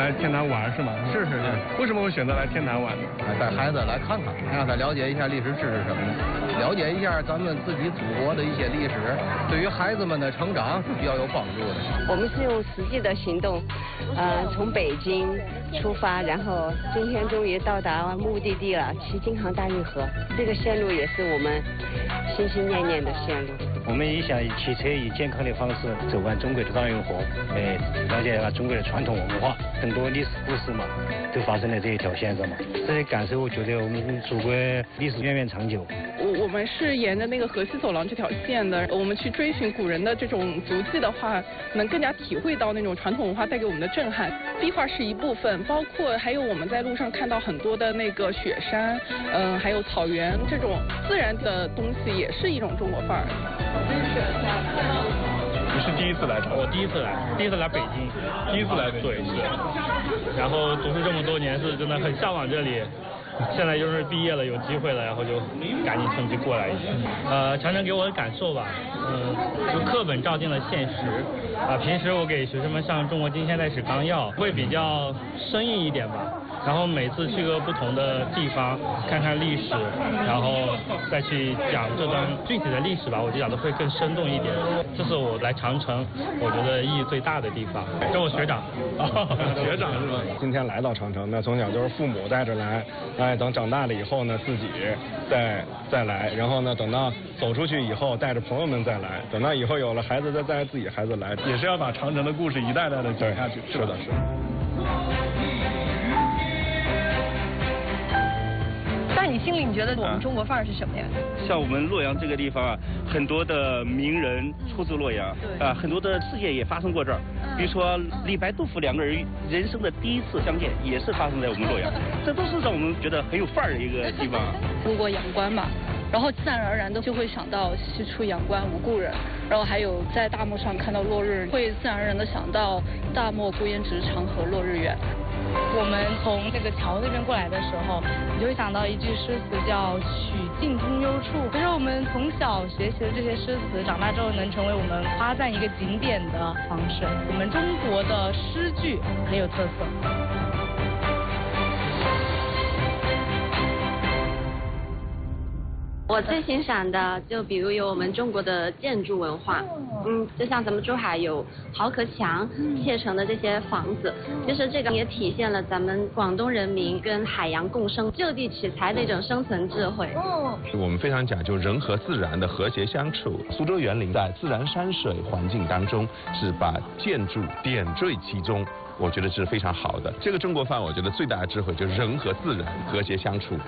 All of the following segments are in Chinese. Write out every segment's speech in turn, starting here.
来天坛玩是吗？ 是。 为什么会选择来天坛玩呢？ 带孩子来看看，让他了解一下历史知识什么的，了解一下咱们自己祖国的一些历史，对于孩子们的成长是比较有帮助的。 我们是用实际的行动，从北京出发，然后今天终于到达目的地了，去京杭大运河。这个线路也是我们心心念念的线路。 我们也想以骑车以健康的方式走完中国的大运河，了解中国的传统文化，很多历史故事嘛，都发生在这一条线上嘛。这些感受，我觉得我们祖国历史源远长久。 我们是沿着那个河西走廊这条线的，我们去追寻古人的这种足迹的话，能更加体会到那种传统文化带给我们的震撼。壁画是一部分，包括还有我们在路上看到很多的那个雪山，还有草原这种自然的东西，也是一种中国范儿。 你是第一次来长？ 我第一次来北京， 第一次来北京。 对，是。然后读书这么多年，是真的很向往这里。现在就是毕业了，有机会了，然后就赶紧趁机过来一下。长城给我的感受吧，就课本照进了现实。平时我给学生们上《中国近现代史纲要》，会比较生硬一点吧。然后每次去个不同的地方，看看历史，然后再去讲这段具体的历史吧，我就讲的会更生动一点。这是我来长城，我觉得意义最大的地方。这我学长， 学长是吧？今天来到长城，那从小就是父母带着来，等长大了以后呢，自己再来，然后呢，等到走出去以后，带着朋友们再来，等到以后有了孩子，再带着自己孩子来，也是要把长城的故事一代代的讲下去。是的，是。 但你心里你觉得我们中国范儿是什么呀？ 像我们洛阳这个地方啊，很多的名人出自洛阳，很多的事件也发生过这儿。比如说李白、杜甫两个人人生的第一次相见，也是发生在我们洛阳，这都是让我们觉得很有范儿的一个地方。 路过阳关嘛，然后自然而然的就会想到西出阳关无故人，然后还有在大漠上看到落日，会自然而然的想到大漠孤烟直，长河落日圆。 我们从那个桥那边过来的时候，你就会想到一句诗词叫曲径通幽处。其实我们从小学习的这些诗词，长大之后能成为我们夸赞一个景点的方式。我们中国的诗句很有特色。 我最欣赏的，就比如有我们中国的建筑文化，就像咱们珠海有豪壳墙砌成的这些房子，其实这个也体现了咱们广东人民跟海洋共生、就地取材的一种生存智慧。 我们非常讲究人和自然的和谐相处。苏州园林在自然山水环境当中，是把建筑点缀其中，我觉得是非常好的。这个中国范，我觉得最大的智慧就是人和自然和谐相处。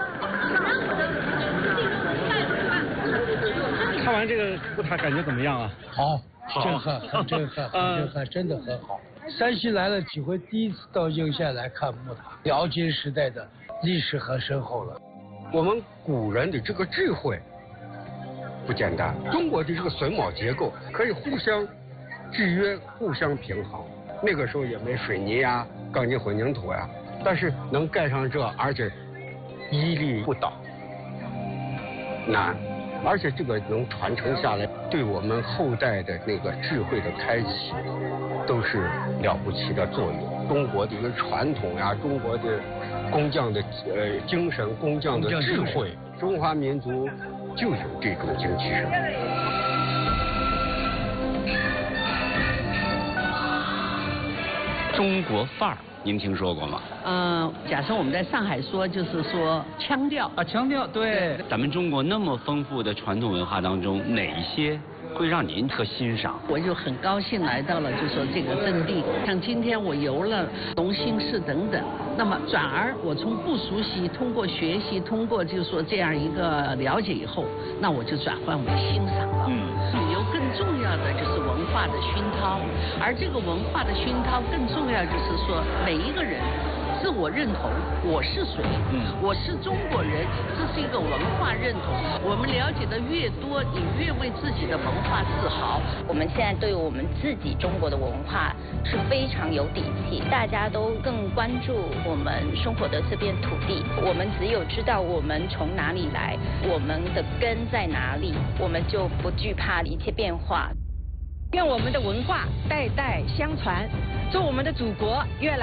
看完这个古塔感觉怎么样啊？ 好，震撼，很震撼，很震撼，真的很好。山西来了几回，第一次到应县来看木塔，辽金时代的历史很深厚了。 我们古人的这个智慧不简单，中国的这个榫卯结构可以互相制约、互相平衡。那个时候也没水泥呀、钢筋混凝土呀，但是能盖上这，而且屹立不倒，难。而且这个能传承下来，对我们后代的那个智慧的开启，都是了不起的作用。中国的一个传统呀，中国的工匠的精神、工匠的智慧，中华民族就有这种精气神。 中国范儿，您听说过吗？ 假设我们在上海说，就是说腔调啊，腔调对。咱们中国那么丰富的传统文化当中，哪一些会让您特欣赏？ 我就很高兴来到了，就说这个阵地。像今天我游了龙兴寺等等，那么转而我从不熟悉，通过学习，通过就是说这样一个了解以后，那我就转换为欣赏了。旅游更重要的就是文化的熏陶，而这个文化的熏陶更重要就是说每一个人自我认同，我是谁？我是中国人，这是一个文化认同。我们了解的越多，你越为自己的文化自豪。 我们现在对我们自己中国的文化是非常有底气，大家都更关注我们生活的这片土地。我们只有知道我们从哪里来，我们的根在哪里，我们就不惧怕一切变化。 愿我们的文化代代相传，祝我们的祖国越来